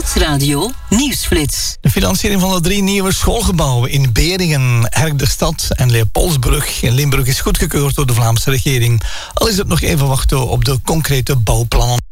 Stadsradio Nieuwsflits. De financiering van de 3 nieuwe schoolgebouwen in Beringen, Herk-de-Stad en Leopoldsbrug in Limburg is goedgekeurd door de Vlaamse regering. Al is het nog even wachten op de concrete bouwplannen.